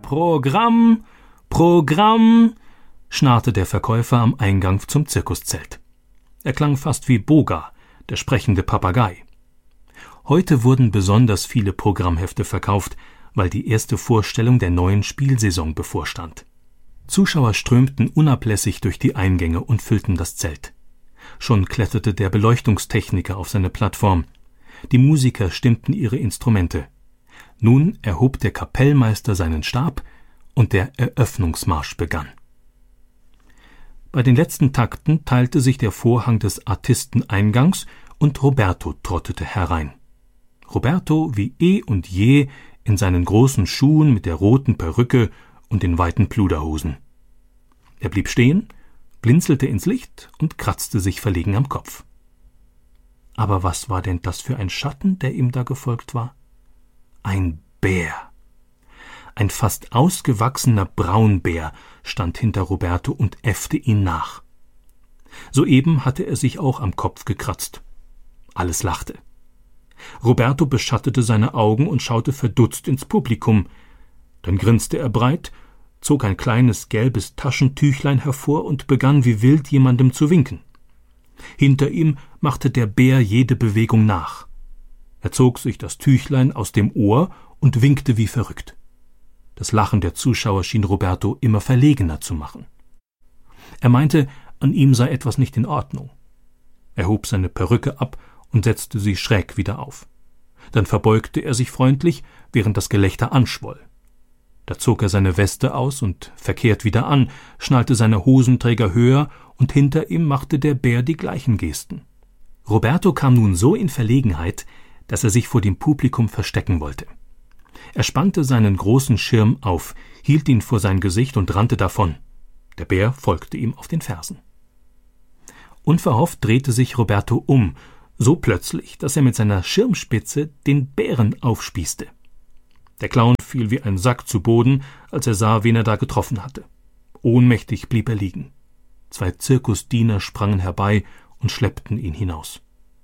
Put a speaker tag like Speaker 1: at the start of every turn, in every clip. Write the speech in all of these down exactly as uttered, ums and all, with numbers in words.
Speaker 1: Programm, Programm, schnarrte der Verkäufer am Eingang zum Zirkuszelt. Er klang fast wie Boga, der sprechende Papagei. Heute wurden besonders viele Programmhefte verkauft, weil die erste Vorstellung der neuen Spielsaison bevorstand. Zuschauer strömten unablässig durch die Eingänge und füllten das Zelt. Schon kletterte der Beleuchtungstechniker auf seine Plattform. Die Musiker stimmten ihre Instrumente. Nun erhob der Kapellmeister seinen Stab und der Eröffnungsmarsch begann. Bei den letzten Takten teilte sich der Vorhang des Artisteneingangs und Roberto trottete herein. Roberto wie eh und je in seinen großen Schuhen mit der roten Perücke und den weiten Pluderhosen. Er blieb stehen, blinzelte ins Licht und kratzte sich verlegen am Kopf. Aber was war denn das für ein Schatten, der ihm da gefolgt war? Ein Bär. Ein fast ausgewachsener Braunbär stand hinter Roberto und äffte ihn nach. Soeben hatte er sich auch am Kopf gekratzt. Alles lachte. Roberto beschattete seine Augen und schaute verdutzt ins Publikum. Dann grinste er breit, zog ein kleines gelbes Taschentüchlein hervor und begann wie wild jemandem zu winken. Hinter ihm machte der Bär jede Bewegung nach. Er zog sich das Tüchlein aus dem Ohr und winkte wie verrückt. Das Lachen der Zuschauer schien Roberto immer verlegener zu machen. Er meinte, an ihm sei etwas nicht in Ordnung. Er hob seine Perücke ab und setzte sie schräg wieder auf. Dann verbeugte er sich freundlich, während das Gelächter anschwoll. Da zog er seine Weste aus und verkehrt wieder an, schnallte seine Hosenträger höher und hinter ihm machte der Bär die gleichen Gesten. Roberto kam nun so in Verlegenheit, dass er sich vor dem Publikum verstecken wollte. Er spannte seinen großen Schirm auf, hielt ihn vor sein Gesicht und rannte davon. Der Bär folgte ihm auf den Fersen. Unverhofft drehte sich Roberto um, so plötzlich, dass er mit seiner Schirmspitze den Bären aufspießte. Der Clown fiel wie ein Sack zu Boden, als er sah, wen er da getroffen hatte. Ohnmächtig blieb er liegen. Zwei Zirkusdiener sprangen herbei und schleppten ihn hinaus.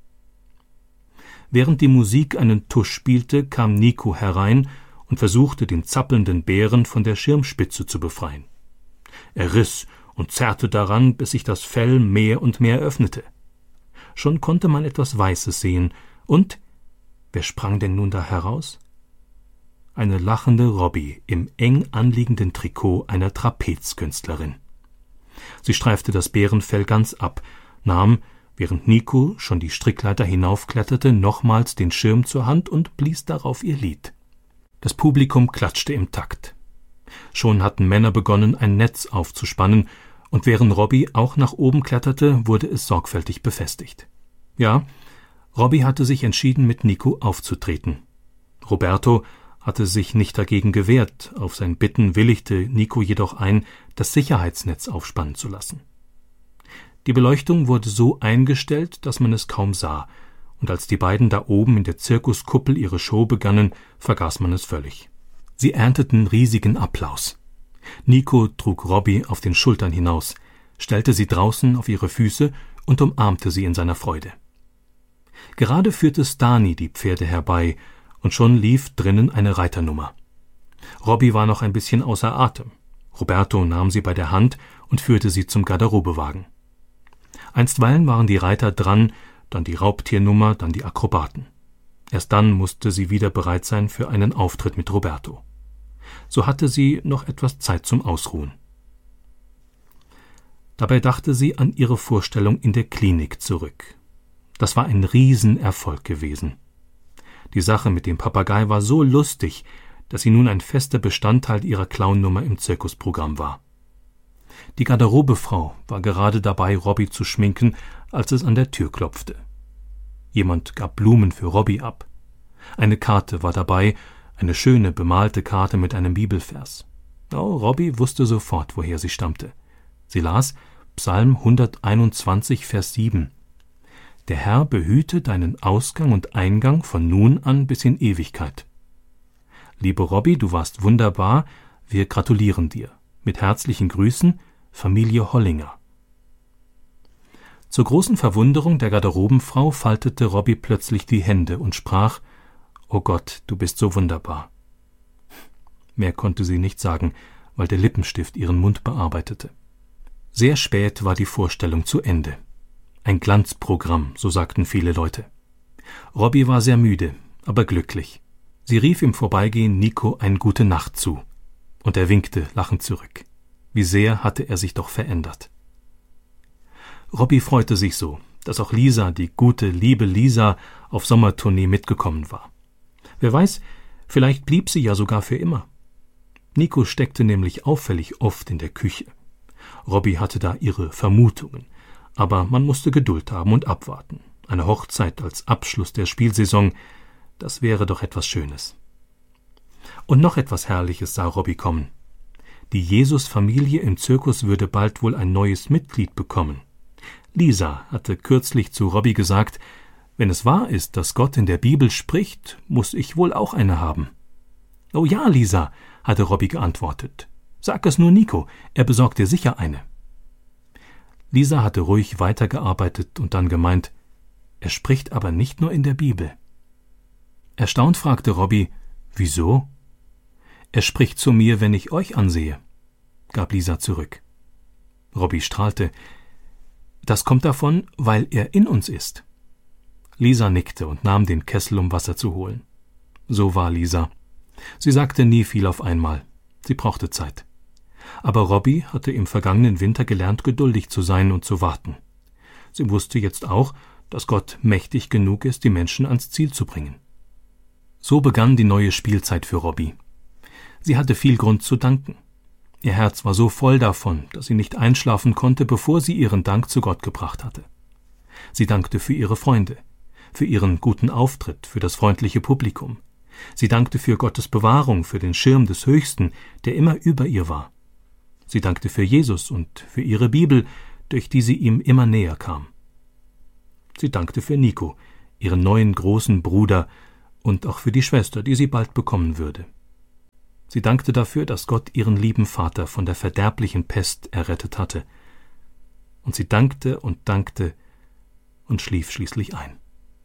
Speaker 1: Während die Musik einen Tusch spielte, kam Nico herein und versuchte, den zappelnden Bären von der Schirmspitze zu befreien. Er riss und zerrte daran, bis sich das Fell mehr und mehr öffnete. Schon konnte man etwas Weißes sehen, und wer sprang denn nun da heraus? Eine lachende Robbie im eng anliegenden Trikot einer Trapezkünstlerin. Sie streifte das Bärenfell ganz ab, nahm, während Nico schon die Strickleiter hinaufkletterte, nochmals den Schirm zur Hand und blies darauf ihr Lied. Das Publikum klatschte im Takt. Schon hatten Männer begonnen, ein Netz aufzuspannen, und während Robbie auch nach oben kletterte, wurde es sorgfältig befestigt. Ja, Robbie hatte sich entschieden, mit Nico aufzutreten. Roberto hatte sich nicht dagegen gewehrt, auf sein Bitten willigte Nico jedoch ein, das Sicherheitsnetz aufspannen zu lassen. Die Beleuchtung wurde so eingestellt, dass man es kaum sah, und als die beiden da oben in der Zirkuskuppel ihre Show begannen, vergaß man es völlig. Sie ernteten riesigen Applaus. Nico trug Robbie auf den Schultern hinaus, stellte sie draußen auf ihre Füße und umarmte sie in seiner Freude. Gerade führte Stani die Pferde herbei, und schon lief drinnen eine Reiternummer. Robbie war noch ein bisschen außer Atem. Roberto nahm sie bei der Hand und führte sie zum Garderobewagen. Einstweilen waren die Reiter dran, dann die Raubtiernummer, dann die Akrobaten. Erst dann musste sie wieder bereit sein für einen Auftritt mit Roberto. So hatte sie noch etwas Zeit zum Ausruhen. Dabei dachte sie an ihre Vorstellung in der Klinik zurück. Das war ein Riesenerfolg gewesen. Die Sache mit dem Papagei war so lustig, dass sie nun ein fester Bestandteil ihrer Clownnummer im Zirkusprogramm war. Die Garderobefrau war gerade dabei, Robbie zu schminken, als es an der Tür klopfte. Jemand gab Blumen für Robbie ab. Eine Karte war dabei, eine schöne bemalte Karte mit einem Bibelvers. Oh, Robbie wusste sofort, woher sie stammte. Sie las Psalm hunderteinundzwanzig, Vers sieben. Der Herr behüte deinen Ausgang und Eingang von nun an bis in Ewigkeit. Liebe Robbie, du warst wunderbar, wir gratulieren dir. Mit herzlichen Grüßen, Familie Hollinger. Zur großen Verwunderung der Garderobenfrau faltete Robbie plötzlich die Hände und sprach: »Oh Gott, du bist so wunderbar.« Mehr konnte sie nicht sagen, weil der Lippenstift ihren Mund bearbeitete. Sehr spät war die Vorstellung zu Ende. Ein Glanzprogramm, so sagten viele Leute. Robbie war sehr müde, aber glücklich. Sie rief im Vorbeigehen Nico eine gute Nacht zu. Und er winkte lachend zurück. Wie sehr hatte er sich doch verändert. Robbie freute sich so, dass auch Lisa, die gute, liebe Lisa, auf Sommertournee mitgekommen war. Wer weiß, vielleicht blieb sie ja sogar für immer. Nico steckte nämlich auffällig oft in der Küche. Robbie hatte da ihre Vermutungen, aber man musste Geduld haben und abwarten. Eine Hochzeit als Abschluss der Spielsaison, das wäre doch etwas Schönes. Und noch etwas Herrliches sah Robbie kommen. Die Jesus-Familie im Zirkus würde bald wohl ein neues Mitglied bekommen. Lisa hatte kürzlich zu Robbie gesagt, wenn es wahr ist, dass Gott in der Bibel spricht, muss ich wohl auch eine haben. »Oh ja, Lisa«, hatte Robbie geantwortet. »Sag es nur Nico, er besorgt dir sicher eine.« Lisa hatte ruhig weitergearbeitet und dann gemeint, er spricht aber nicht nur in der Bibel. Erstaunt fragte Robbie, »Wieso?« »Er spricht zu mir, wenn ich euch ansehe«, gab Lisa zurück. Robbie strahlte, »Das kommt davon, weil er in uns ist.« Lisa nickte und nahm den Kessel, um Wasser zu holen. So war Lisa. Sie sagte nie viel auf einmal. Sie brauchte Zeit. Aber Robbie hatte im vergangenen Winter gelernt, geduldig zu sein und zu warten. Sie wusste jetzt auch, dass Gott mächtig genug ist, die Menschen ans Ziel zu bringen. So begann die neue Spielzeit für Robbie. Sie hatte viel Grund zu danken. Ihr Herz war so voll davon, dass sie nicht einschlafen konnte, bevor sie ihren Dank zu Gott gebracht hatte. Sie dankte für ihre Freunde, für ihren guten Auftritt, für das freundliche Publikum. Sie dankte für Gottes Bewahrung, für den Schirm des Höchsten, der immer über ihr war. Sie dankte für Jesus und für ihre Bibel, durch die sie ihm immer näher kam. Sie dankte für Nico, ihren neuen großen Bruder, und auch für die Schwester, die sie bald bekommen würde. Sie dankte dafür, dass Gott ihren lieben Vater von der verderblichen Pest errettet hatte. Und sie dankte und dankte und schlief schließlich ein.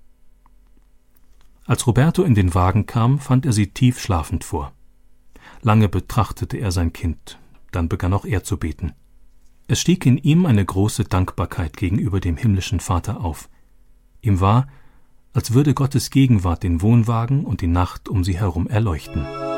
Speaker 1: Als Roberto in den Wagen kam, fand er sie tief schlafend vor. Lange betrachtete er sein Kind, dann begann auch er zu beten. Es stieg in ihm eine große Dankbarkeit gegenüber dem himmlischen Vater auf. Ihm war, als würde Gottes Gegenwart den Wohnwagen und die Nacht um sie herum erleuchten.